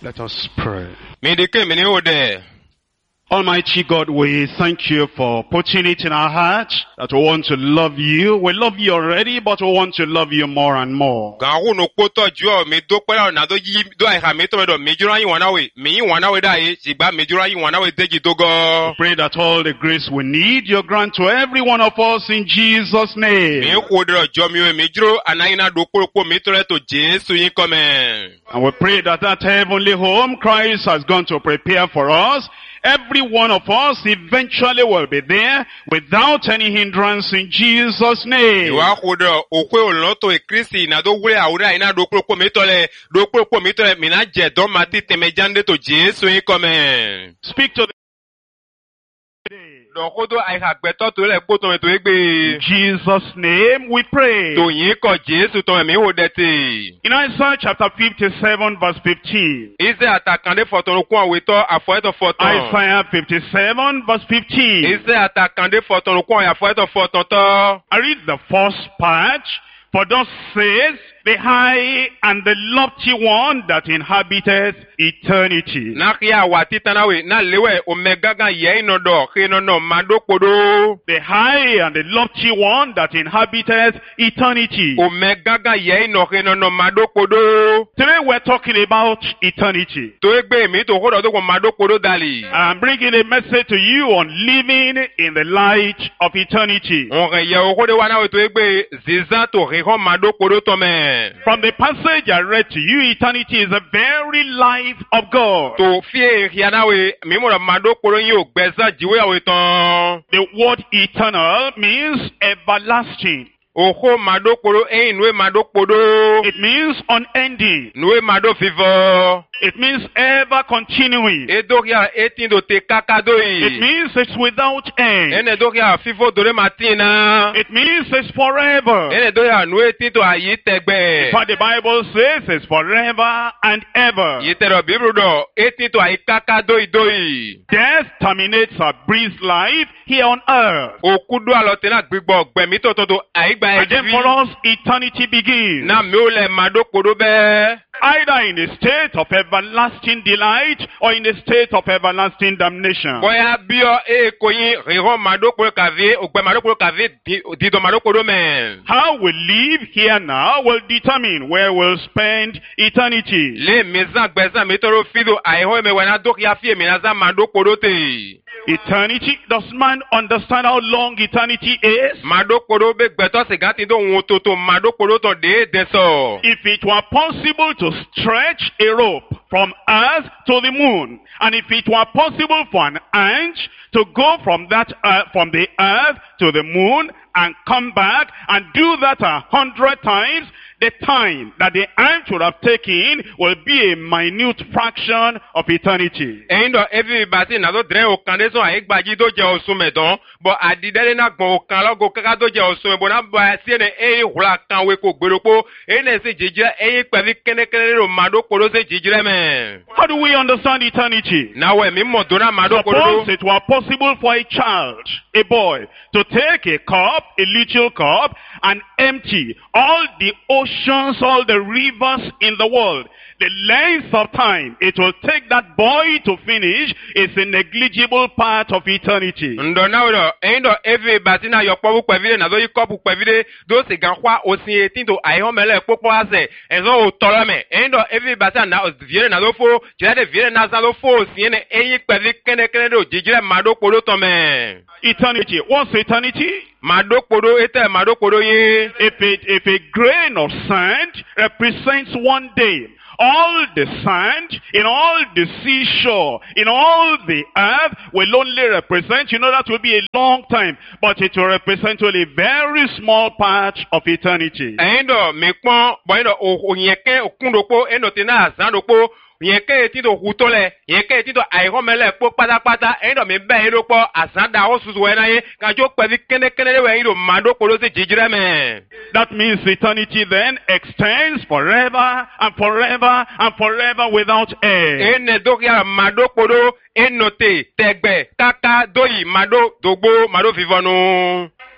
Let us pray. Almighty God, we thank you for putting it in our hearts that we want to love you. We love you already, but we want to love you more and more. Pray that all the grace we need, you grant to every one of us in Jesus' name. And we pray that that heavenly home Christ has gone to prepare for us, every one of us eventually will be there without any hindrance in Jesus' name. Speak to the in Jesus' name we pray. In Isaiah chapter 57 verse 15. Isaiah 57 verse 15. I read the first part. For thus says the high and the lofty one that inhabiteth eternity. The high and the lofty one that inhabiteth eternity. Today we're talking about eternity. I'm bringing a message to you on living in the light of eternity. From the passage I read to you, eternity is the very life of God. The word eternal means everlasting. It means unending. It means ever continuing. It means it's without end. It means it's forever. But the Bible says it's forever and ever. Death terminates a brief life here on earth. And then for us, eternity begins. Either in a state of everlasting delight or in a state of everlasting damnation. How we live here now will determine where we'll spend eternity. Eternity, does man understand how long eternity is? If it were possible to stretch a rope from earth to the moon, and if it were possible for an ant to go from the earth to the moon and come back and do that 100 times, the time that the ant would have taken will be a minute fraction of eternity. How do we understand eternity? Suppose it were possible for a child, a boy, to take a cup, a little cup, and empty all the oceans, all the rivers in the world. The length of time it will take that boy to finish is a negligible part of eternity. Eternity. What's eternity? If a grain of sand represents one day, all the sand in all the seashore, in all the earth will only represent, that will be a long time, but it will represent only a very small part of eternity. That means eternity then extends forever and forever and forever without end.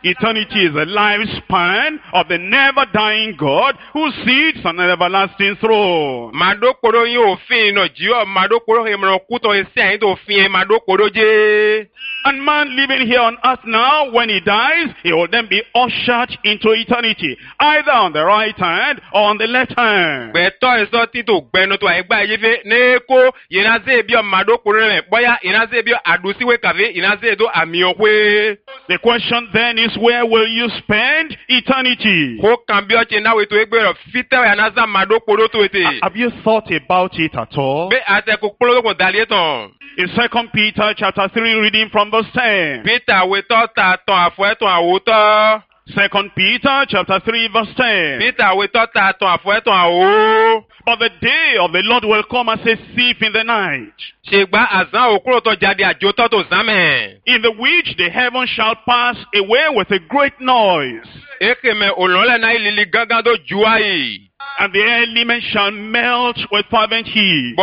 Eternity is the lifespan of the never-dying God who sits on an everlasting throne. Madokoro yo fin no jiwa madokoro hemro kuto esi ayin to fin madokoro je. And man living here on earth now, when he dies, he will then be ushered into eternity, either on the right hand or on the left hand. Beto eso tito gbenu to aigba yefe neko inaze bi o madokoro me boya inaze bi adusiwe kave inaze do ami okwe. The question then is, where will you spend eternity? Have you thought about it at all? In 2 Peter chapter 3, reading from verse 10. 2 Peter chapter 3 verse 10. But the day of the Lord will come as a thief in the night, in the which the heavens shall pass away with a great noise, and the elements shall melt with fervent heat.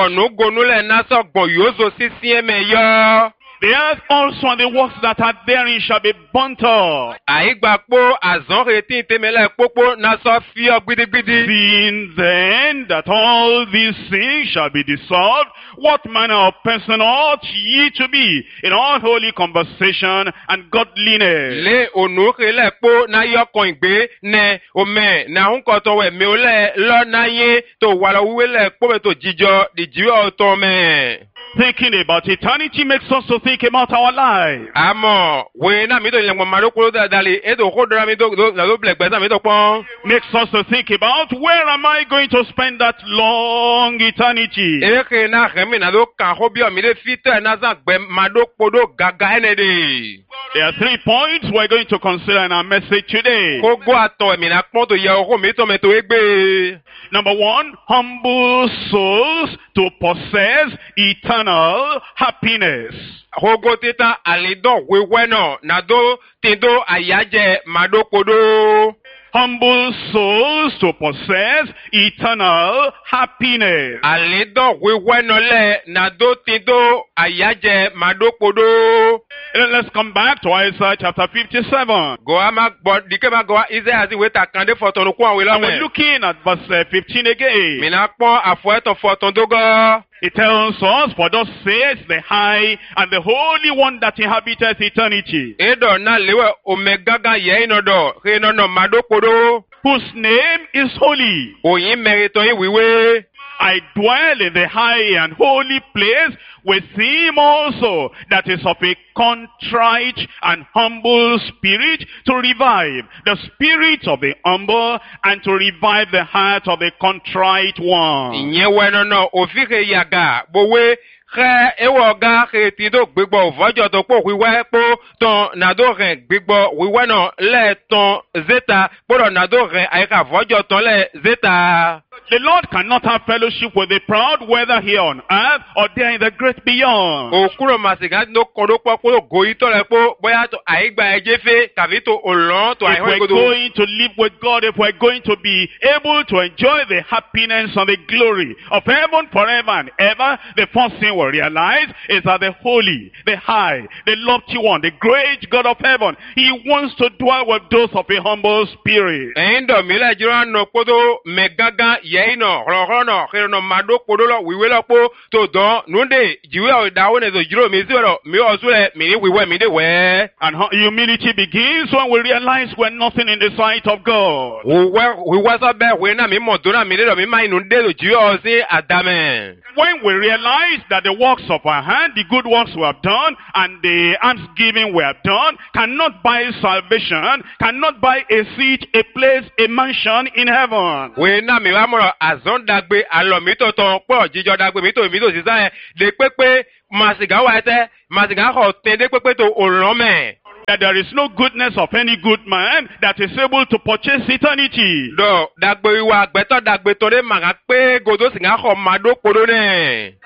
The earth also and the works that are therein shall be burnt up. Seeing then that all these things shall be dissolved, what manner of person ought ye to be in all holy conversation and godliness? Thinking about eternity makes us to think about our life. Makes us to think about, where am I going to spend that long eternity? There are 3 points we're going to consider in our message today. Number 1, humble souls to possess eternal happiness. Humble souls to possess eternal happiness. Let's come back to Isaiah chapter 57. We're looking at verse 15 again. It tells us, for thus says the high and the holy one that inhabiteth eternity, whose name is holy. I dwell in the high and holy place with him also that is of a contrite and humble spirit, to revive the spirit of the humble and to revive the heart of the contrite one. The Lord cannot have fellowship with the proud, whether here on earth or there in the great beyond. If we're going to live with God, if we're going to be able to enjoy the happiness and the glory of heaven forever and ever, the first thing we realize is that the holy, the high, the lofty one, the great God of heaven, he wants to dwell with those of a humble spirit. And humility begins when we realize we're nothing in the sight of God. When we realize that the works of our hand, the good works we have done, and the almsgiving we have done, cannot buy salvation, cannot buy a seat, a place, a mansion in heaven. That there is no goodness of any good man that is able to purchase eternity.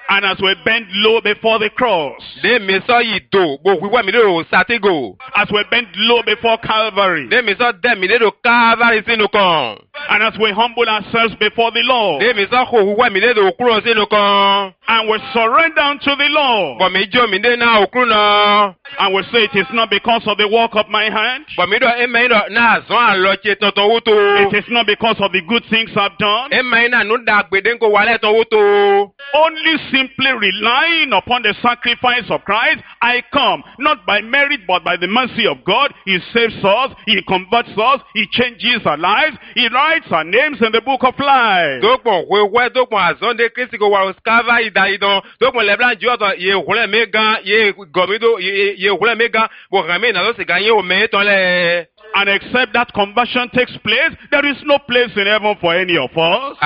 And as we bend low before the cross, de mi so yi do bo wiwa mi do satigo. As we bend low before Calvary, de mi so de mi do Calvary sinu kan. And as we humble ourselves before the Lord, de mi so ko wiwa mi do kuro sinu kan. And we surrender unto the Lord, bo mi jo mi de na okru na. And we say it is not because of the work of my hand, bo mi do e me do na zo an lo che tonton wuto. It is not because of the good things I've done, e me na nu da gbede ko wale ton wuto. Only simply relying upon the sacrifice of Christ, I come, not by merit, but by the mercy of God. He saves us, He converts us, He changes our lives, He writes our names in the book of life. Dokpon wewe dokpon azonde Kristi ko wa skava idaido. Dokpon leblan jodo ye hule mega ye gomido ye hule mega bo rame na lo se ganye o me ton le. And except that conversion takes place, there is no place in heaven for any of us.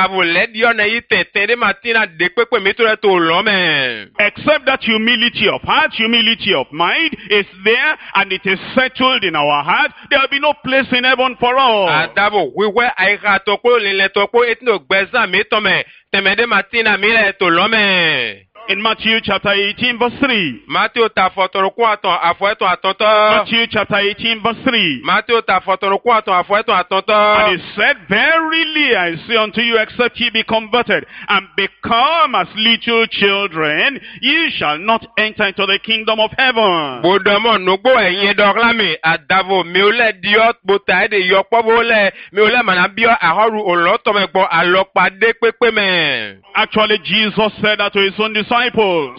Except that humility of heart, humility of mind is there, and it is settled in our heart. There will be no place in heaven for us. In Matthew chapter 18 verse 3. Matthew chapter 18 verse 3. And he said, Verily I say unto you, except ye be converted and become as little children, ye shall not enter into the kingdom of heaven. Actually, Jesus said that to his own disciples. They were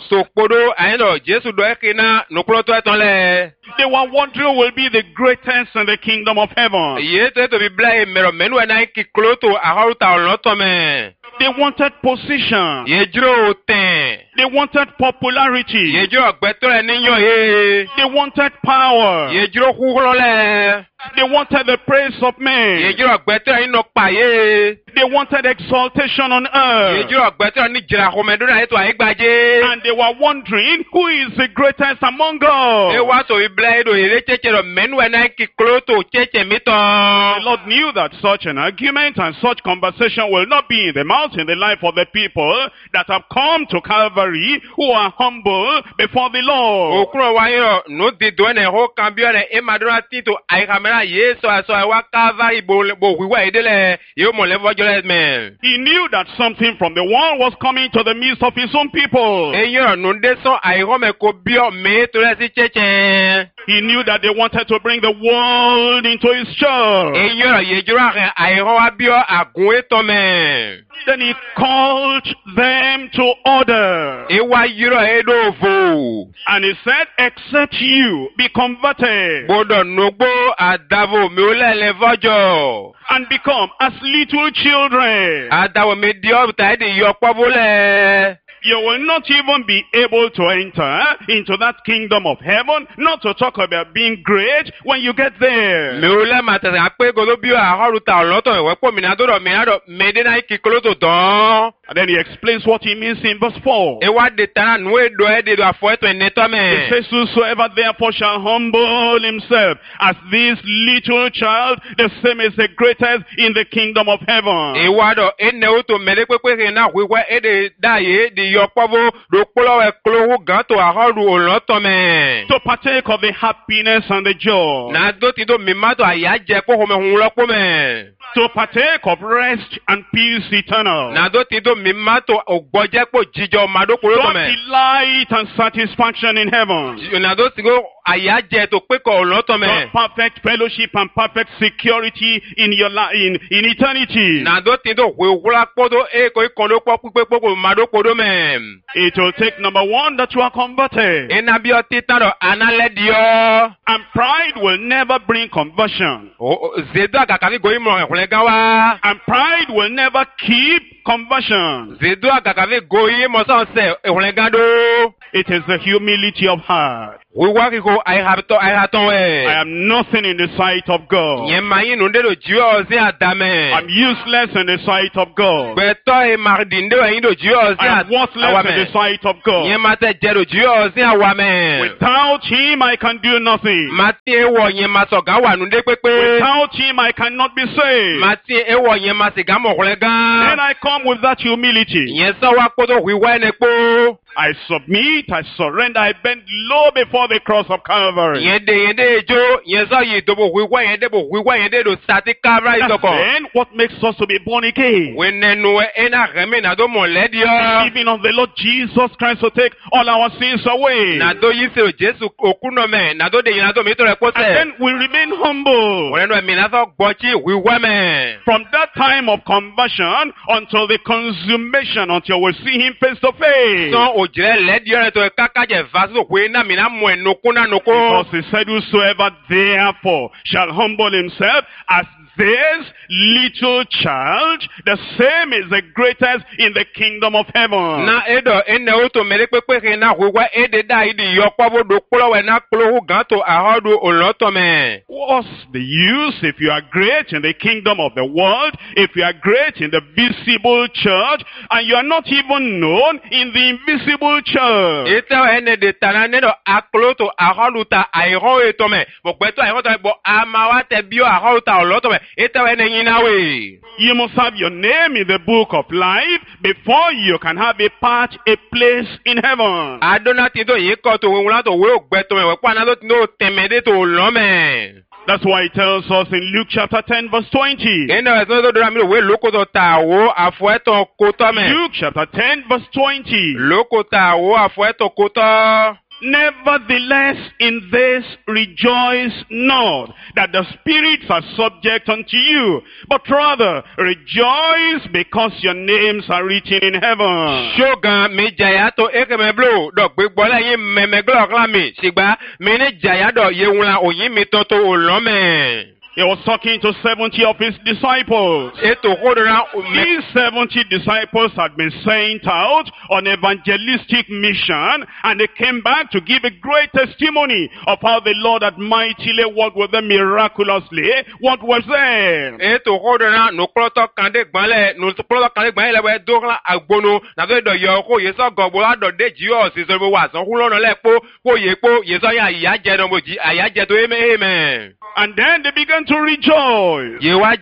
wondering who will be the greatest in the kingdom of heaven. They wanted position. They wanted popularity. They wanted power. They wanted the praise of men. They wanted exaltation on earth. And they were wondering, who is the greatest among us? The Lord knew that such an argument and such conversation will not be in the mouth in the life of the people that have come to Calvary, who are humble before the Lord. He knew that something from the world was coming to the midst of his own people. He knew that they wanted to bring the world into his church. Then he called them to order. And he said, except you be converted and become as little children, you will not even be able to enter into that kingdom of heaven, not to talk about being great when you get there. And then he explains what he means in verse 4. He says, whosoever therefore shall humble himself as this little child, the same is the greatest in the kingdom of heaven. To partake of the happiness and the joy. To partake of rest and peace eternal. Delight and satisfaction in heaven. Perfect fellowship and perfect security in your life in eternity. It will take, number one, that you are converted. And pride will never bring conversion. And pride will never keep conversion. It is the humility of heart. I am nothing in the sight of God. I'm useless in the sight of God. I am worthless in the sight of God. Without Him, I can do nothing. Without Him, I cannot be saved. Then I come with that humility. I submit, I surrender, I bend low before the cross of Calvary. Then what makes us to be born again? Believing on the Lord Jesus Christ to take all our sins away. And then we remain humble. From that time of conversion until the consummation, until we see Him face to face. Because He said, whosoever therefore shall humble himself as this little child, the same is the greatest in the kingdom of heaven. What's the use if you are great in the kingdom of the world, if you are great in the visible church, and you are not even known in the invisible church? You must have your name in the book of life before you can have a part, a place in heaven. That's why it tells us in Luke chapter 10 verse 20. Luke chapter 10 verse 20. Nevertheless, in this rejoice not, that the spirits are subject unto you, but rather rejoice because your names are written in heaven. He was talking to 70 of his disciples. These 70 disciples had been sent out on evangelistic mission, and they came back to give a great testimony of how the Lord had mightily worked with them miraculously. What was there? And then they began to rejoice.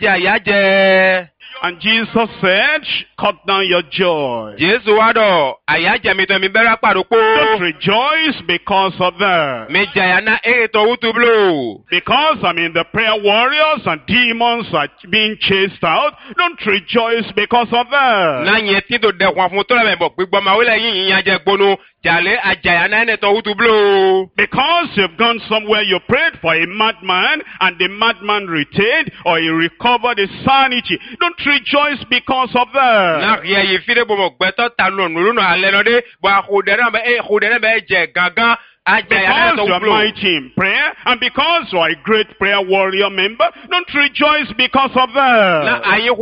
And Jesus said, cut down your joy. Don't rejoice because of that. Because the prayer warriors and demons are being chased out. Don't rejoice because of that. Because you've gone somewhere, you prayed for a madman, and the madman retained or he recovered his sanity. Don't rejoice because of that. Because you are mighty in prayer, and because you are a great prayer warrior member, don't rejoice because of that.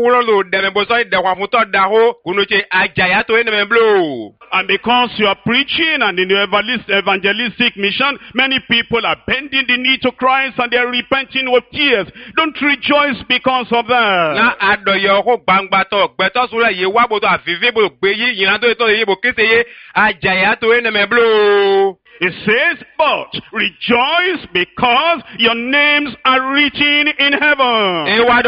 And because you are preaching and in your evangelistic mission, many people are bending the knee to Christ and they are repenting with tears. Don't rejoice because of that. It says, but rejoice because your names are written in heaven.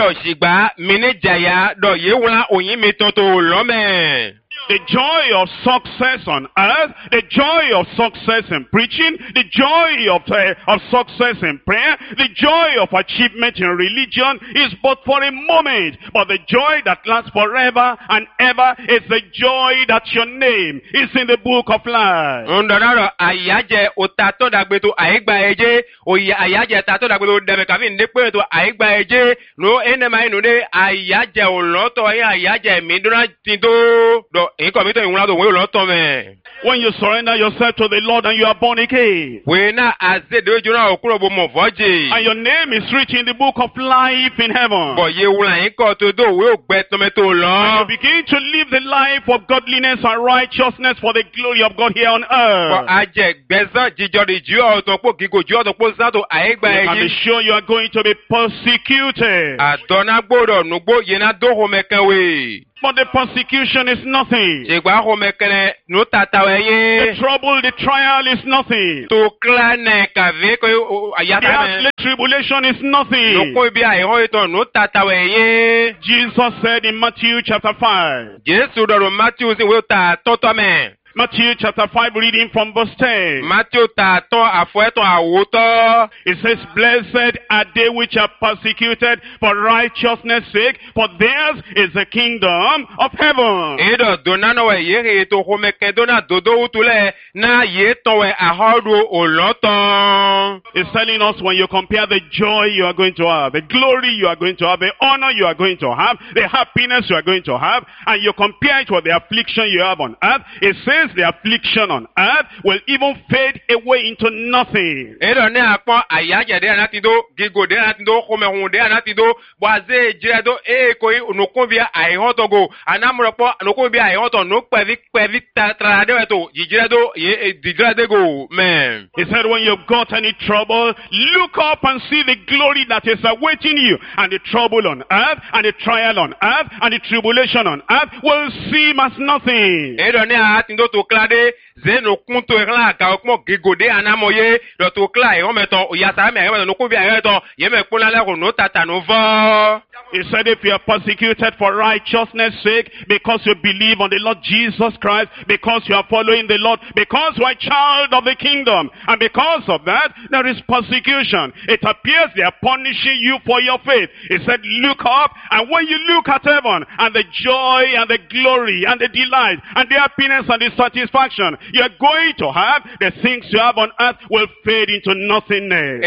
The joy of success on earth, the joy of success in preaching, the joy of success in prayer, the joy of achievement in religion is but for a moment. But the joy that lasts forever and ever is the joy that your name is in the book of life. When you surrender yourself to the Lord and you are born again, and your name is written in the book of life in heaven, and you begin to live the life of godliness and righteousness for the glory of God here on earth, you can be sure you are going to be persecuted. But the persecution is nothing. The trouble, the trial is nothing. The tribulation is nothing. Jesus said in Matthew chapter 5. Matthew chapter 5, reading from verse 10. It says, blessed are they which are persecuted for righteousness' sake, for theirs is the kingdom of heaven. It's telling us when you compare the joy you are going to have, the glory you are going to have, the honor you are going to have, the happiness you are going to have, and you compare it with the affliction you have on earth, it says the affliction on earth will even fade away into nothing. It said when you've got any trouble, look up and see the glory that is awaiting you, and the trouble on earth, and the trial on earth, and the tribulation on earth will seem as nothing. Zeno kunto erla ka okmo gigode anamoye lo to kla e ometon oyasa me no ko bi ayeton ye me kula la no tata no vo. He said if you are persecuted for righteousness' sake, because you believe on the Lord Jesus Christ, because you are following the Lord, because you are a child of the kingdom, and because of that there is persecution. It appears they are punishing you for your faith. He said look up, and when you look at heaven and the joy and the glory and the delight and the happiness and the satisfaction you are going to have, the things you have on earth will fade into nothingness.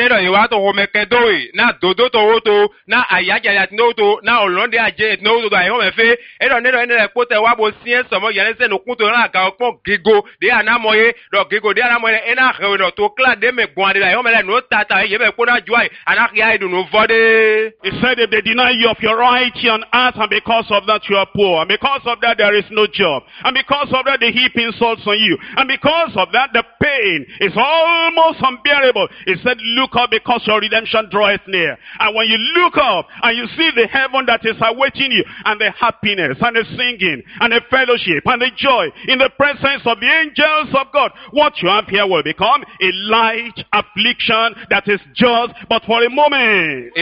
He said if they deny you of your right here on earth, and because of that you are poor, and because of that there is no job, and because of that they heap insults on you, and because of that the pain is almost unbearable. He said look up, because your redemption draweth near. And when you look up and you see the heaven that is awaiting you, and the happiness and the singing and the fellowship and the joy in the presence of the angels of God, what you have here will become a light affliction that is just but for a moment.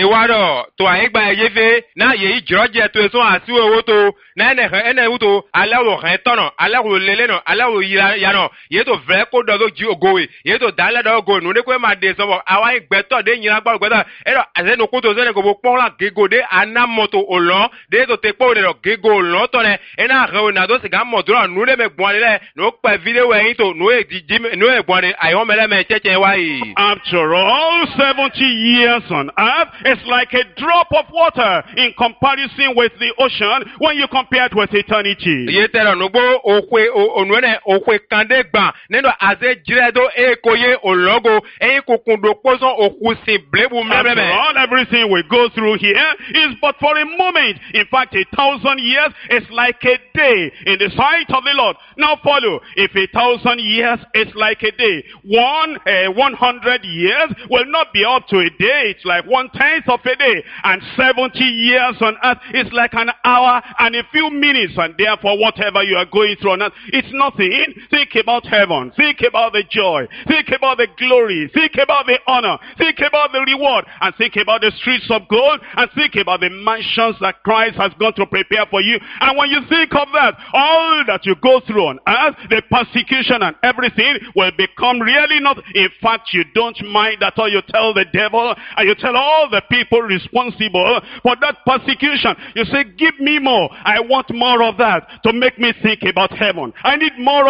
After all, 70 years on earth is like a drop of water in comparison with the ocean when you compare it with eternity. After all, everything we go through here is but for a moment. In fact, 1,000 years is like a day in the sight of the Lord. Now follow. If 1,000 years is like a day, 100 years will not be up to a day. It's like 1/10 of a day. And 70 years on earth is like an hour and a few minutes. And therefore, whatever you are going through on earth, it's nothing. Think about heaven. Think about the joy. Think about the glory. Think about the honor. Think about the reward. And think about the streets of gold. And think about the mansions that Christ has gone to prepare for you. And when you think of that, all that you go through on earth, the persecution and everything will become really not. In fact, you don't mind at all. You tell the devil and you tell all the people responsible for that persecution. You say, give me more. I want more of that to make me think about heaven. I need more of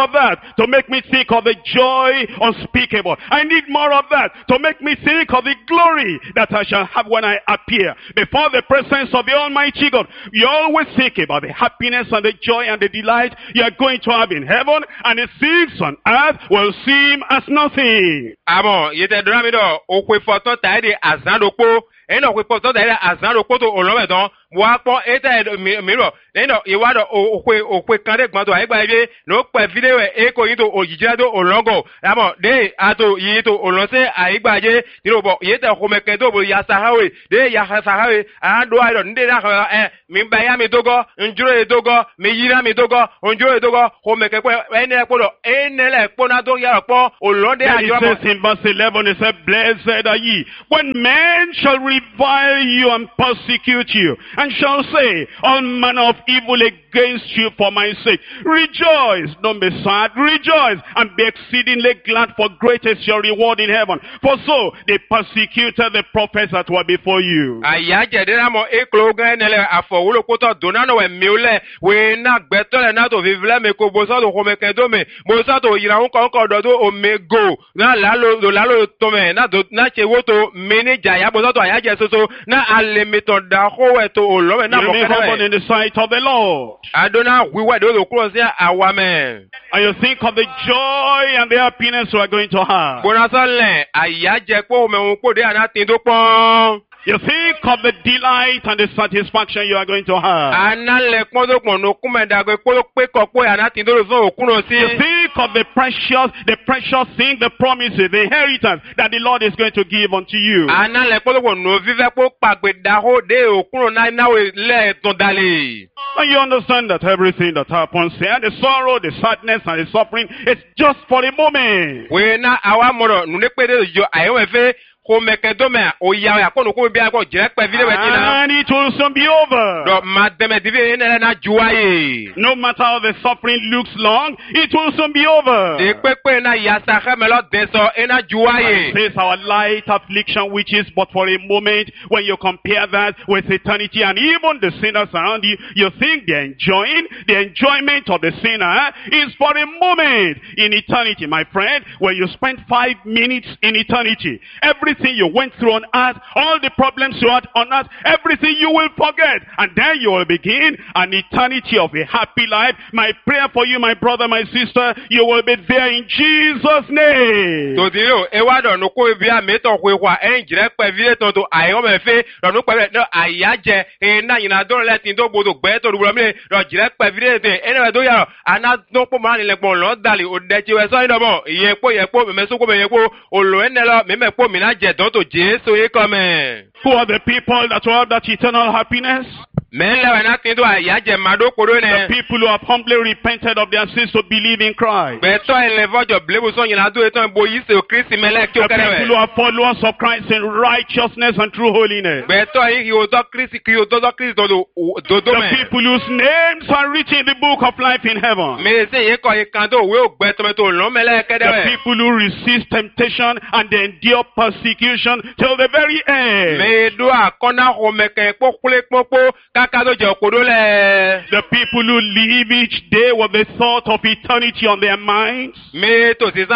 of that to make me think of the joy unspeakable. I need more of that to make me think of the glory that I shall have when I appear before the presence of the Almighty God. You always think about the happiness and the joy and the delight you are going to have in heaven, and the things on earth will seem as nothing. Amo, yete dramido, okwe foto taide azandoko. Eno kwe poto taide azandoko to olomedon. Wapo eta miro. Eno iwado okwe kande gbanto aigba ebe no pe video eko yito ojijado olongo. Amo de ato yito olonse aigba je tirobo yete homekendo bo ya sahawe de ya sahawe ando aido nde na mimba ya midogo njuro edogo meyira midogo njuro edogo homeke pe ene podo enele pona do ya po olonde ajo. It says in verse 11, it said, blessed are ye when men shall revile you and persecute you, and shall say all manner of evil against you for my sake. Rejoice, don't be sad, rejoice, and be exceedingly glad, for great is your reward in heaven. For so they persecuted the prophets that were before you. Ayaje deramo ekloga nele afowulo koto donano we miule we na gbetole na to vivle me ko bosa do homekendo me bosa to yira nko dodo omego na lalo to me na do na chewoto manager ya bosa to ayaje soso na alemito da howeto olowe na mo in the sight of the Lord. Adona we were do close here awame. And you think of the joy and the happiness we are going to have. Bonasale ayaje ko me unko de anatin do pon. You think of the delight and the satisfaction you are going to have. You think of the precious thing, the promises, the inheritance that the Lord is going to give unto you. And you understand that everything that happens here, the sorrow, the sadness, and the suffering, it's just for a moment. And it will soon be over. No matter how the suffering looks long, it will soon be over. And it says our light affliction, which is but for a moment, when you compare that with eternity, and even the sinners around you, you think they're enjoying the enjoyment of the sinner is for a moment. In eternity, my friend, when you spend 5 minutes in eternity, everything you went through on earth, all the problems you had on earth, everything you will forget, and then you will begin an eternity of a happy life. My prayer for you, my brother, my sister, you will be there in Jesus' name. Who are the people that will have that eternal happiness? The people who have humbly repented of their sins to believe in Christ. The people who are followers of Christ in righteousness and true holiness. The people whose names are written in the book of life in heaven. The people who resist temptation and they endure persecution till the very end. The people who live each day with the thought of eternity on their minds. The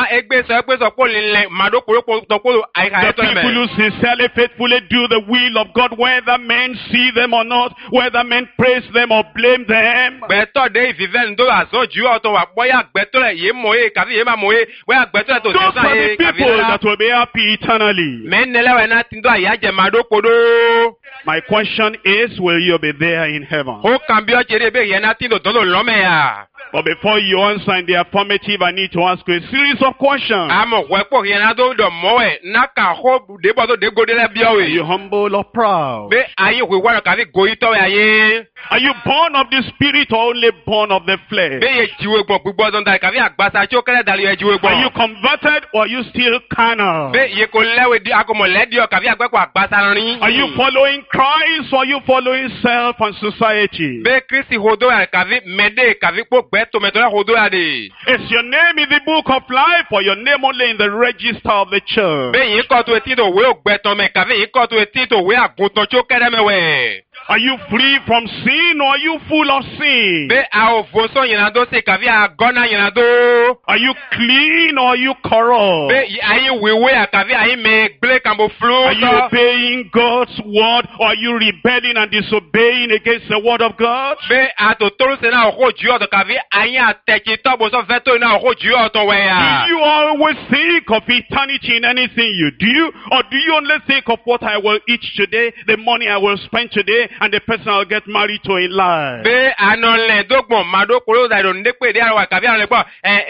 people who sincerely, faithfully do the will of God, whether men see them or not, whether men praise them or blame them. Those are the people that will be happy eternally. My question is, will you be there in heaven? But before you answer in the affirmative, I need to ask you a series of questions. Are you humble or proud? Are you born of the Spirit or only born of the flesh? Are you converted or are you still carnal? Are you following Christ or are you following self and society? Is your name in the book of life or your name only in the register of the church? Are you free from sin or are you full of sin? Be a ovoso yinado se kavi a gona yinado. Are you clean or are you corrupt? Be ayi wewe a kavi ayi me ble kambo flu. Are you obeying God's word or are you rebelling and disobeying against the word of God? Be a to toro se na ojo juo to kavi ayi a teki to bo so veto na ojo juo to we ya. Do you always think of eternity in anything you do, or do you only think of what I will eat today, the money I will spend today, and the person I'll get married to in life? Be anole dogbon mado koro da do ndepe de ara kavi anole po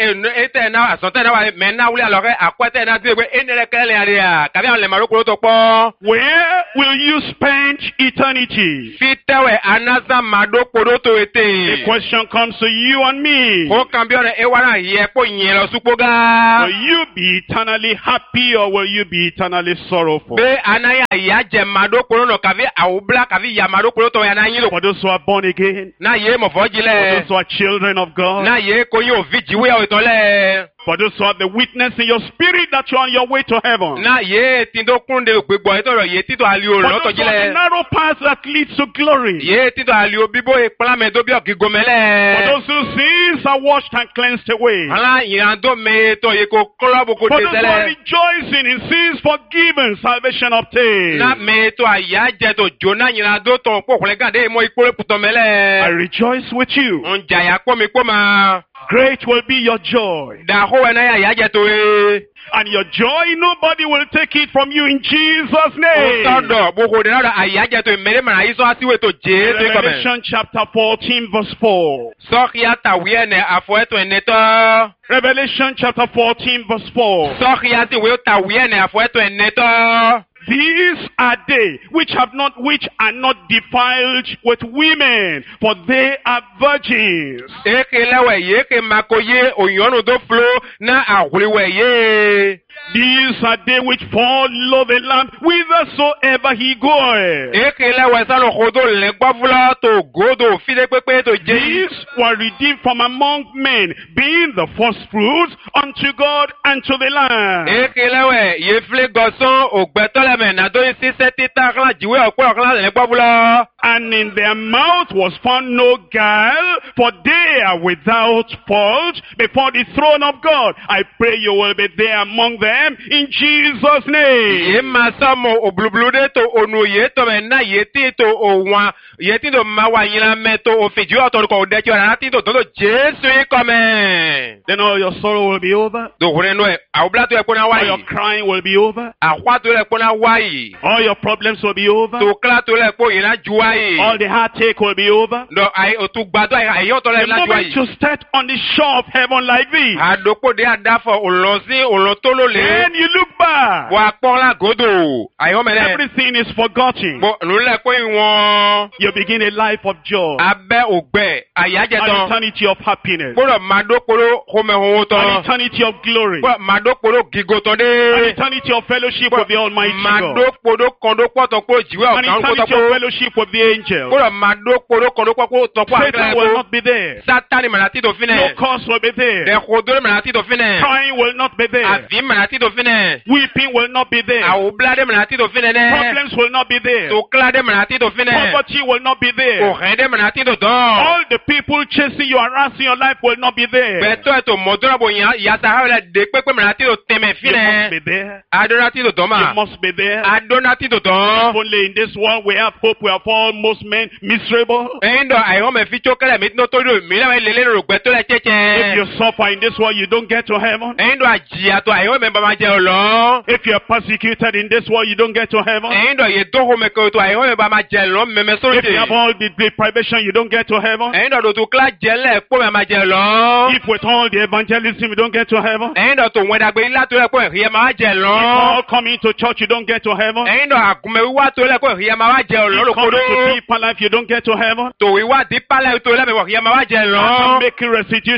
ete na asonte na wa me na wuli alore akwete na ti pe enele kele ari a kavi anole mado koro to po. Where will you spend eternity? Fitewe anaza mado koro to ete. The question comes to you and me. O kambione e wara ye po yin lo supoga. Will you be eternally happy or will you be eternally sorrowful? Be anaya ya je mado koro no kavi awubla kavi ya mado koro to ya na yin lo. For those who are born again, Na ye mo fojile. for those who are children of God, Na ye ko yo vijiwe o itole. for those who have the witness in your spirit that you're on your way to heaven. Na ye tindo kunde gbegbo itoro ye tito ali o For lo those who have the tojile. narrow path that leads to glory. Ye tito ali o bibo e plame do bi For okigomele. those whose sins are washed and cleansed away. Ala yando me to ye ko klobo ko For those who are tesele. rejoicing in sins forgiven, salvation obtained. Na me to aya je to jona yando to po kule gade mo ikore I putomele. rejoice with you. Nja ya ko mi ko ma. Great will be your joy. Da ho na ya je to e. And your joy, nobody will take it from you in Jesus' name. Otodo bo ko de na aya je to mere mara iso asiwe to je to ko me. Revelation chapter 14 verse 4. So ya ta wi ne afo eto eneto. Revelation chapter 14 verse 4. So ya ti wi ta wi ne afo eto eneto. These are they which are not defiled with women, for they are virgins. Ekelewe ye ke makoye oyonu do flo na ahuriwe ye. These are they which follow the Lamb whithersoever he goeth. Ekelewe salo kodo le gbavula to godo fide pepe to je. These were redeemed from among men, being the first fruits unto God and to the Lamb. Ekelewe ye fle goson ogbetole me na do isi setita kla jiwe okwo kla le gbavula. And in their mouth was found no guile, for they are without fault before the throne of God. I pray you will be there among them in Jesus' name. Ye masamo oblublude to onu ye to me na ye ti to owa ye ti to mawa yina me to ofiju oto ko de jora ti to Jesu e come. Then all your sorrow will be over. Do hore no e awbla to e ko na All your wai. crying will be over. Akwa to le ko na wai. All your problems will be over. To kla to le ko yina juai. All the heartache will be over. No ai o tu gbado ai yo to le The na moment juai. you step on the shore of heaven like this, Adoko de adafo olonsi olotolo le. then you look back. Wa pon la godo. Ayo mele. Everything is forgotten. Bo nu le ko iwon. You begin a life of joy. Abe ogbe ayaje An ton. eternity of happiness. Gbọ́dọ̀ máa dókòrò kómẹ ohun An tán. eternity of glory. Gbọ́dọ̀ máa dókòrò gígó tán An dé. eternity of fellowship with the Almighty Máa God. dókòrò kọ̀dókò tọ́kò jìwé An ọ̀kan eternity of kótókò. fellowship with the angels. Gbọ́dọ̀ máa dókòrò kọ̀dókò tọ́kò Satan will àgbẹ̀rẹ̀ not be there. Sátánì mẹ̀rẹ̀ àti tòfin No nẹ̀. curse will be there. Ẹ̀kọ́dúró mẹ̀rẹ̀ àti tòfin nẹ̀. Crying will not be there. Àfi mẹ̀rẹ̀ àti tòfin nẹ̀. Weeping will not be there. Àwòbíládé mẹ̀rẹ̀ àti tòfin nẹ̀. Problems will not be there. Tòkíládé mẹ̀rẹ̀ àti tòfin nẹ̀. Poverty will not be there. Òhèndé mẹ̀rẹ̀ àti tòtán. All the people chasing you, harassing your life will not be there. Bẹ̀tọ́ ẹ̀tọ́ mọ̀dúnràbò yàtà hàwẹ̀lẹ̀ dé pépé mẹ̀rẹ̀ àti tòtẹ̀mẹ̀ fi You must nẹ̀. be there. Adóná àti tòtán mà. You must be there. Adóná àti tòtán. If only in this world we have hope, we are all most men miserable. Ẹyin dọ̀ àìhàn mẹ́ fi tó kẹ́lẹ̀ mi tó tó dò mí náà lè lérò gbẹ tó lẹ If tẹ́tẹ́. you suffer in this world, you don't get to heaven. Ẹyin dọ̀ àjìyà tó àìhàn mẹ́ bàmá jẹ ọ̀lọ́. If you are persecuted in this world, you don't get to heaven. Ẹyin dọ̀ yẹ tó hó mẹ́kẹ́ tó àìhàn mẹ́ bàmá jẹ lọ́ mẹ́mẹ́ If you have sóde. all the deprivation, you don't get to heaven. Ẹyin dọ̀ tó tó kílá jẹlẹ̀ kó mẹ́má jẹ lọ́. If with all the evangelism, you don't get to heaven. Ẹyin dọ̀ tó wọ́n dàgbé ilá tó lẹ̀ kó ẹ̀hìyẹ máa jẹ If lọ́. all coming to church, you don't get to heaven. Ẹyin dọ̀ àgùnmẹ̀ wíwá tó lẹ̀ kó ẹ̀hìyẹ máa jẹ ọ̀lọ́ If coming to lókodó. deeper life, you don't get to heaven. Tò wíwá dípálẹ̀ tó lẹ̀ mẹ́wọ̀ ẹ̀hìyẹ máa jẹ After lọ́. making restitution, you don't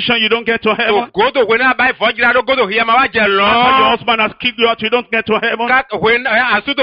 don't get to heaven. Godo when I buy for you, I don't go to hear my After your husband has kicked you out, you don't get to heaven. When I go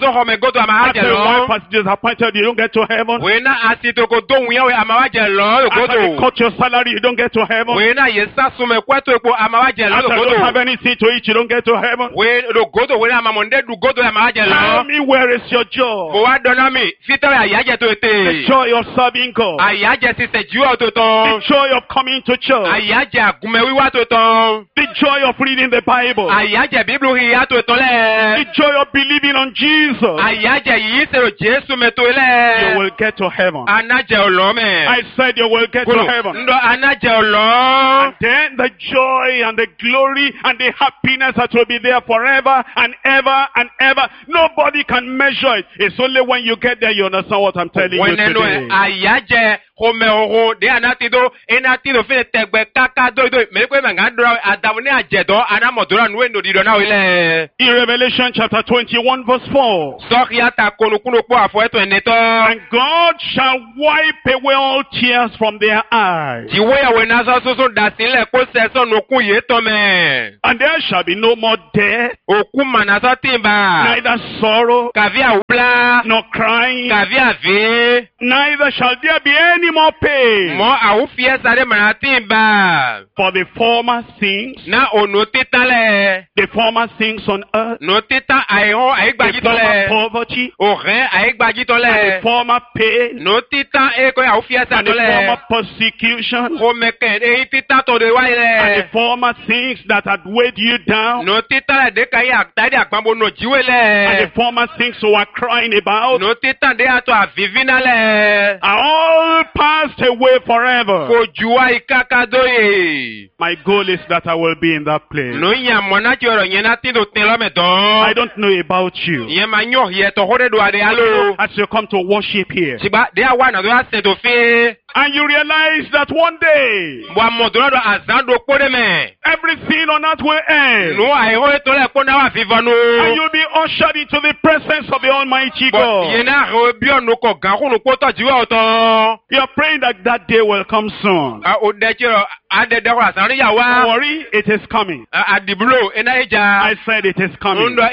to my After your wife has disappointed you, don't get to heaven. when I see to go to we are my After they cut your salary, you don't get to heaven. when I yes, that's me kwato ko amawaje After you don't have anything to eat, you don't get to heaven. when go to when I'm on dead go to amawaje Tell me, where is your joy? Go wa dona mi fita ayaje to The ete joy of serving God. ayaje si se ju to The ton joy of coming to church. ayaje agume wiwa to ton The joy of reading the Bible. ayaje biblu hiya to ton The le joy of believing on Jesus. ayaje yi se o Jesu me to You le will get to heaven. anaje olome I said you will get to heaven. ndo anaje olo And then the joy and the glory and the happiness that will be there forever and ever and ever. Nobody can measure it. It's only when you get there you understand what I'm telling you when no today. ayaje home oho de anatido enatido fine tegbe kaka do me ko me ngandro adamu ni ajedo anamodora nu endo dido na ile In Revelation chapter 21 verse 4. so ya ta konukuno po afo eto eneto And God shall wipe away all tears from their eyes. jiwe ya we na so so da sile ko se so no kun ye to me And there shall be no more death, oku mana so timba neither sorrow, kavia ubla nor crying, kavia ve neither shall there be any more pain. mo awufie sare mana timba For the former things, na onu titale the former things on earth, no tita aiho the aigbaji to former le poverty, ore aigbaji to and the le former pain, no tita e ko awufie sa and to the le former persecution, o meke e tita to de wa and the ile former things that had weighed you down, no tita le de kai akta de agbambo no jiwe and the le former things you were crying about, no tita de ato avivina le are all passed away forever. ko juwa ikaka doye My goal is that I will be in that place. no nya mona joro nyena ti do ten lo me I don don't know about you. ye ma nyo ye to hore do ade alo As you come to worship here, siba de awa na do ase to fe and you realize that one day, wa modoro do azan do ko de me everything on earth will end, no ai ho to le ko na wa vivanu and you'll be ushered into the presence of the Almighty ye God. na ho bi onu ko gan ko no ko to jiwe o to You are praying that that day will come soon. o de jiro ade de ko asan ya Don't wa worry, it is coming. adibulo ena eja I said it is coming. ndo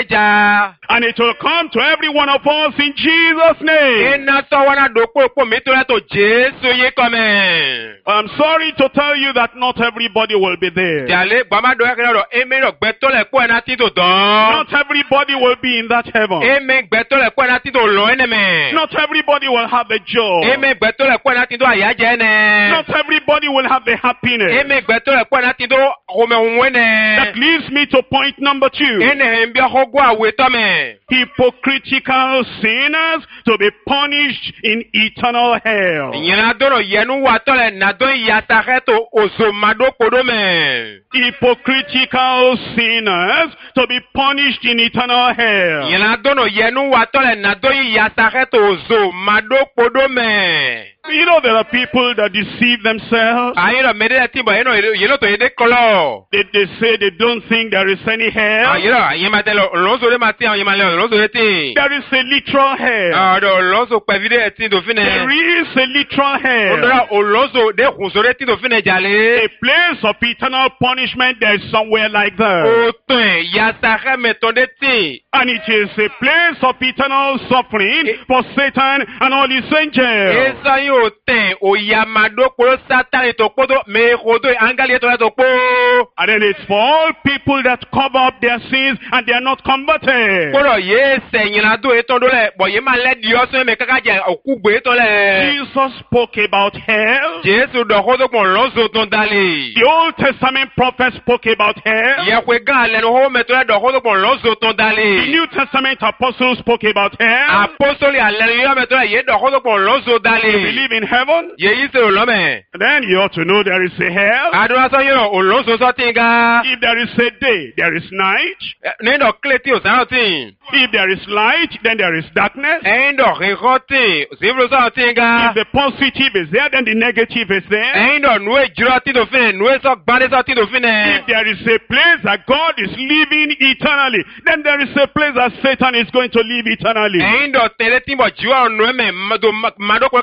eja And it will come to every one of us in Jesus' name. ena to wana do po mi to to Jesu ye come I'm sorry to tell you that not everybody will be there. jale gbama do ekere ro emi ro gbe to le ko ena ti to don Not everybody will be in that heaven. emi gbe to le ko ena ti to lo ene me Not everybody will have the joy. emi gbe to le ko ena ti to ayaje ne Not everybody will have the happiness. emi gbe to le ko ena ti to home nwene That leads me to point number 2. ene mbia hogo awe to me Hypocritical sinners to be punished in eternal hell. nyina doro yenu wa to le na do ya ta heto ozo mado kodo me Hypocritical sinners to be punished in eternal hell. nyina doro yenu wa to le na do ya ta heto ozo mado kodo me You know there are people that deceive themselves. ayi ro mede ti bo yeno to yede kolo They say they don't think there is any hell. ayi ro yema te lo lonzo de mati yema le lonzo de ti There is a literal hell. do lonzo pe vide ti do fine There is a literal hell. ondora o lonzo de hunzo de ti do fine jale A place of eternal punishment, there is somewhere like that. o ten ya ta he me to de ti And it is a place of eternal suffering for Satan and all his angels. esa yo ten o ya mado ko satan to kodo me kodo angali to to po And then it's for all people that cover up their sins and they are not converted. koro ye se nyina do e to do le bo ye ma le di o so me kaka je okugbe to le Jesus spoke about hell. Jesu do kodo ko lonzo ton dali The Old Testament prophets spoke about hell. ye kwe gan le no ho me to le do kodo ko lonzo ton The dali New Testament apostles spoke about hell. apostoli ale yo me to le ye do kodo ko lonzo They dali believe in heaven. ye yi se o lo me Then you ought to know there is a hell. adura so yo o lonzo so tinga If there is a day, there is night. ni do kleti o san tin If there is light, then there is darkness. endo rehoti zivlo so tinga If the positive is there, then the negative is there. endo nu e jiro ti do fine nu e so gbade so ti do If fine there is a place that God is living eternally, then there is a place that Satan is going to live eternally. endo tere ti bo jiwa nu e me mado ko ka tere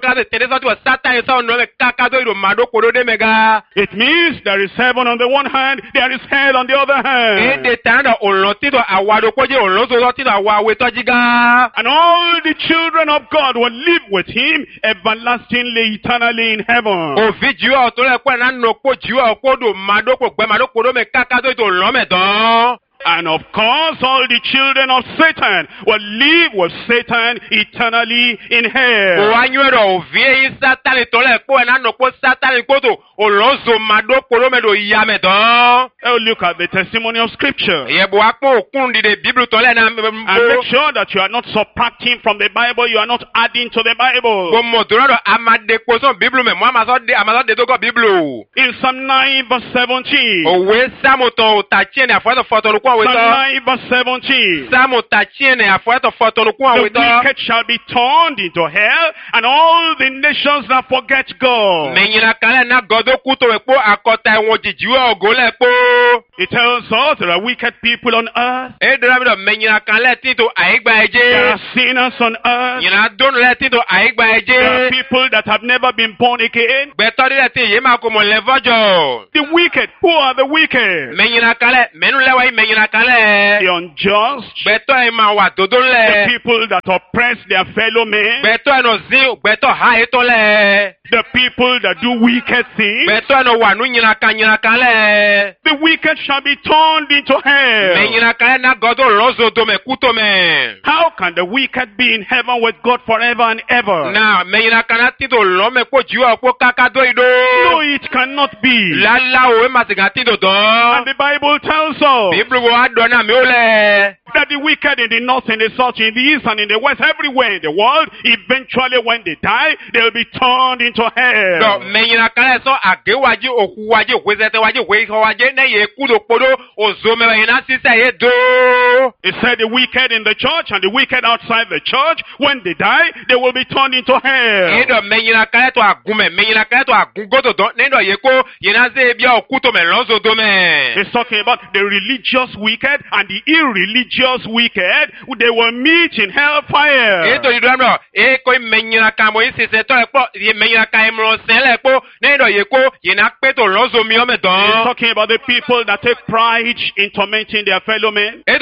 so to Satan so no kaka do mado kodo de mega. It means there is heaven on the one hand, there is hell on the other hand. E de tanda oloti do awado koje olozo loti do awawe to jiga. And all the children of God will live with him everlastingly, eternally in heaven. O video to le kwa na no ko jiwa ko do mado ko gbe mado kodo me kaka do lo me don. And of course, all the children of Satan will live with Satan eternally in hell. Oh, look at the testimony of Scripture. And make sure that you are not subtracting from the Bible, you are not adding to the Bible. In Psalm 9 verse 17. Psalm 9 verse 17. The wicked shall be turned into hell, and all the nations that forget God. It tells us there are wicked people on earth. There are sinners on earth. There are people that have never been born again. The wicked. Who are the wicked? The unjust, the people that oppress their fellow men, the people that do wicked things. The wicked shall be turned into hell. How can the wicked be in heaven with God forever and ever? No, it cannot be. And the Bible tells us that the wicked in the north, in the south, in the east, and in the west, everywhere in the world, eventually when they die, they will be turned into hell. It said the wicked in the church and the wicked outside the church, when they die, they will be turned into hell. It's talking about the religious wicked and the irreligious wicked. They will meet in hellfire. It's talking about the people that take pride in tormenting their fellow men. It's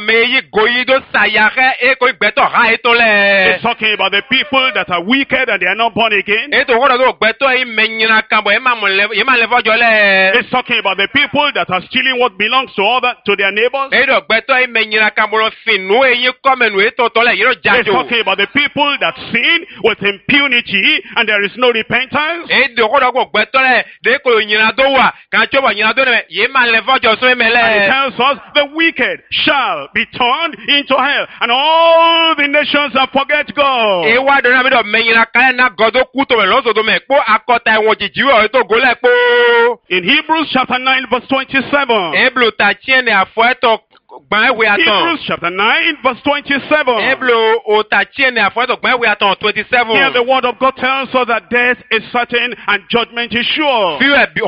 talking about the people that are wicked and they are not born again. It's talking about the people that are stealing what belongs to their neighbors. It's talking about the people that sin with impunity and there is no repentance. And it tells us the wicked shall be turned into hell, and all the nations that forget God. In Hebrews chapter 9 verse 27. Hebrews chapter 9 verse 27. Here the word of God tells us that death is certain and judgment is sure.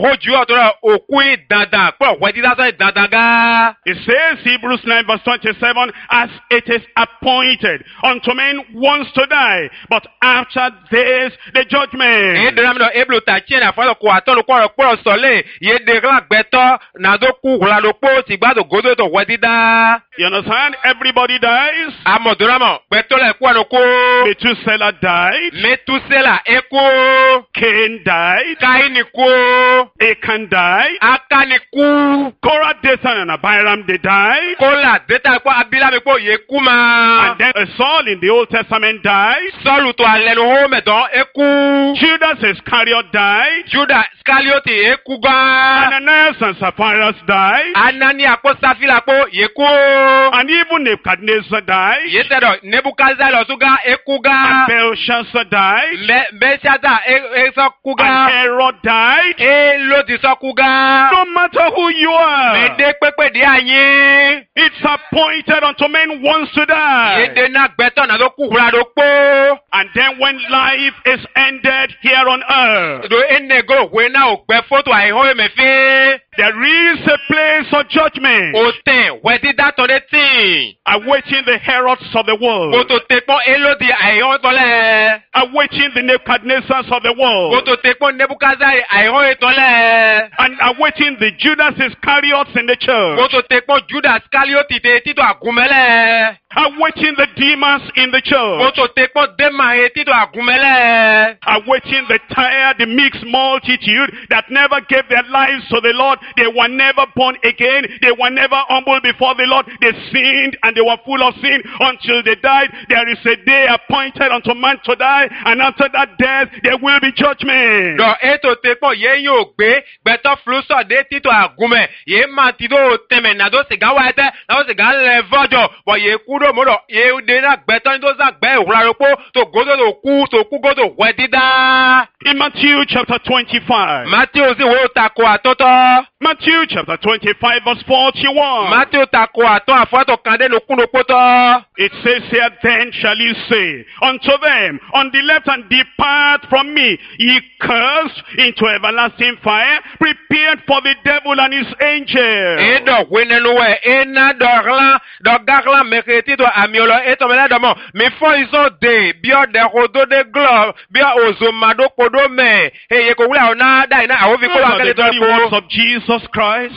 It says, Hebrews 9 verse 27, as it is appointed unto men once to die, but after this the judgment. You understand? Everybody dies. Methuselah died. Cain died. Achan died. Korah, Dathan, and Abiram, they died. And then Saul in the Old Testament died. Judas Iscariot died. Ananias and Sapphira died. And even Nebuchadnezzar died. And Belshazzar died. And Herod died. No matter who you are, it's appointed unto men once to die. And then when life is ended here on earth, There is a place of judgment awaiting the Herods of the world, awaiting the Nebuchadnezzars of the world, and awaiting the Judas Iscariots in the church, awaiting the demons in the church, awaiting the tired, the mixed multitude that never gave their lives to the Lord. They were never born again. They were never humble before the Lord. They sinned and they were full of sin until they died. There is a day appointed unto man to die, and after that death there will be judgment. In Matthew chapter 25. Matthew chapter 25 verse 41. It says here, then shall you say unto them on the left hand, depart from me, ye cursed, into everlasting fire, prepared for the devil and his angels. The words of Jesus Christ.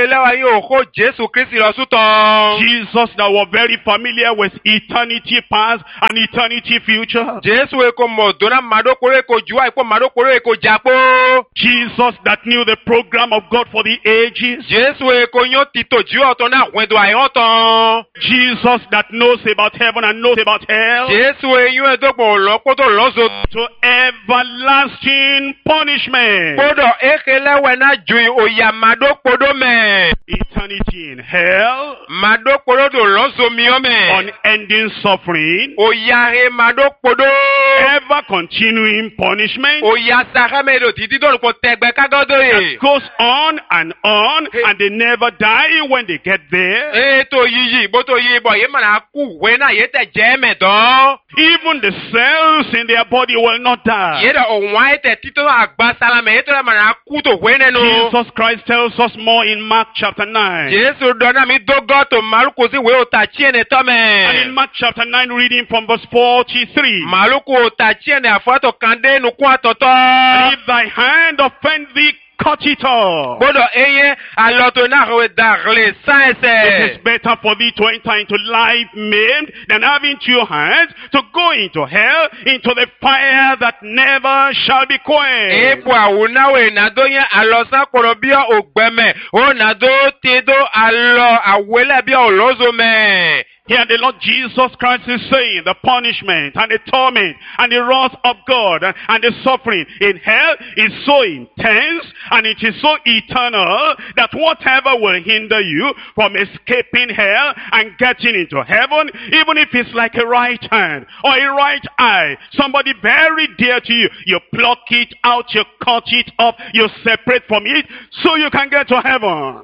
Jesus that was very familiar with eternity past and eternity future. Jesus that knew the program of God for the ages. Jesus that knows about heaven and knows about hell. To everlasting punishment. Eternity in hell. Unending suffering. Ever continuing punishment. That goes on, and they never die when they get there. Even the cells in their body will not die. Jesus Christ tells us more in Mark chapter 9. And in Mark chapter 9, reading from verse 43. And if thy hand offend thee, cut it off. It is better for thee to enter into life maimed than having two hands to go into hell, into the fire that never shall be quenched. Here the Lord Jesus Christ is saying the punishment and the torment and the wrath of God and the suffering in hell is so intense and it is so eternal that whatever will hinder you from escaping hell and getting into heaven, even if it's like a right hand or a right eye, somebody very dear to you, you pluck it out, you cut it off, you separate from it so you can get to heaven.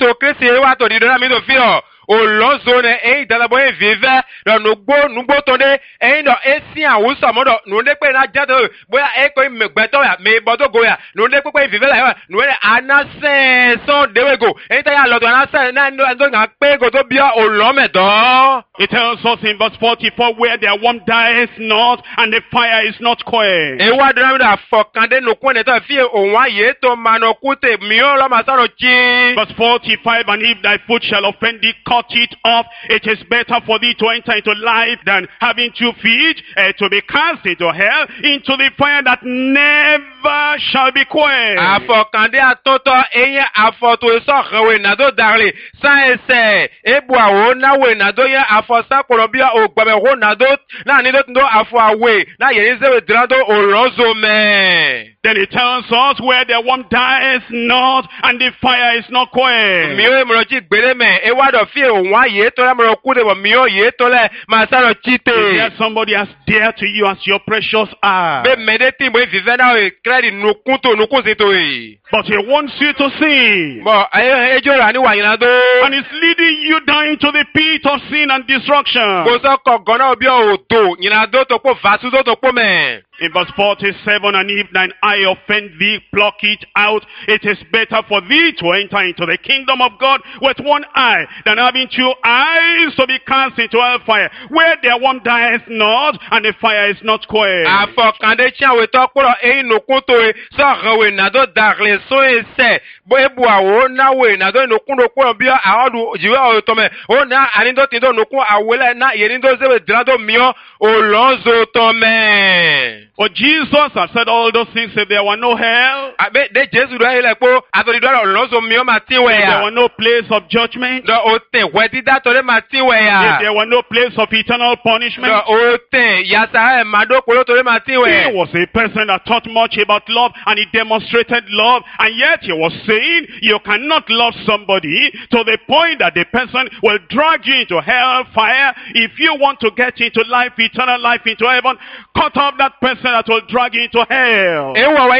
Olozone e dalabo e vive do nugbo tonde e no esi awuso modo nunde pe na jado boya e ko megbeto ya me bodo go ya nunde pe vive la ya nunde anase so dewego e ta ya lodo anase na ndo nga pe go to bia olomedo. It tells us in verse 44 where their worm dies not and the fire is not quenched. E wa do na fokande no kwene to fie onwa ye to manokute mi o masaro chi. Verse 45, and if thy foot shall offend thee, cut it off. It is better for thee to enter into life than having 2 feet to be cast into hell, into the fire that never shall be quenched. Afokande atoto eye afoto eso rewe nado darle sa ese ebua o na we nado ye afosa kolobia o gbabe ho nado na ni ndo afo awe na ye ze we drado olozo me. Then it tells us where the worm dies not and the fire is not quenched. Miyo mroji gbere me e wa do fi onwa ye to la mro ku de bo miyo ye to le masaro chite. Is somebody as dear to you as your precious are? Be medeti mo vive na o kredi no kunto no kunzito e. But he wants you to sin. Bo ejo ra ni wa yin do. And it's leading you down into the pit of sin and destruction. Ko so ko gona obi o do yin do to po vasu do to po me. In verse 47, and if thine eye offend thee, pluck it out. It is better for thee to enter into the kingdom of God with one eye than having two eyes to be cast into hellfire, where their one dies not, and the fire is not quenched. For Jesus has said all those things if there were no hell, if there were no place of judgment, if there were no place of eternal punishment. He was a person that taught much about love, and he demonstrated love, and yet he was saying you cannot love somebody to the point that the person will drag you into hellfire. If you want to get into life, eternal life, into heaven, cut off that person that will drag you into hell.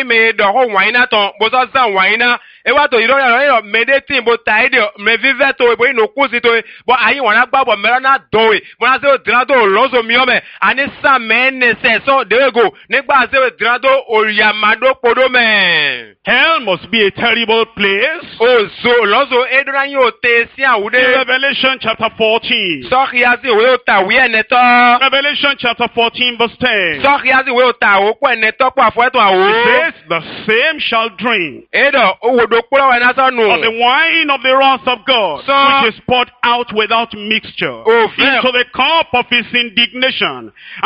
Ewa to iro ya medeti bo taide me vive to bo ino kuzi to bo ayi wana gba bo merana dowe bo na se o drado lonzo miome ani sa mene se so dego nígbà se o drado oriamado podo me. Hell must be a terrible place. Oh so lonzo edran yo te si awude. Revelation chapter 14. So hiazi we o ta wi eneto. Revelation chapter 14 verse 10. So hiazi we o ta o ko eneto po afo eto awo. It says the same shall drink of the wine of the wrath of God, which is poured out without mixture, into the cup of his indignation.